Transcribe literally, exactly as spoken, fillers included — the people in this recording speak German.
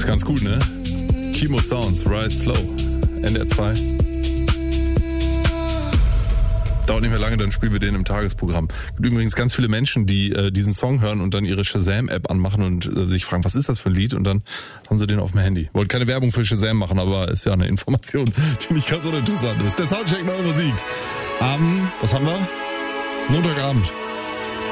Ist ganz gut, ne? Kimo Sounds, Ride Slow. N D R zwei. Dauert nicht mehr lange, dann spielen wir den im Tagesprogramm. Es gibt übrigens ganz viele Menschen, die äh, diesen Song hören und dann ihre Shazam-App anmachen und äh, sich fragen, was ist das für ein Lied? Und dann haben sie den auf dem Handy. Wollte keine Werbung für Shazam machen, aber ist ja eine Information, die nicht ganz uninteressant ist. Der Soundcheck Neue Musik. Am, was haben wir? Montagabend.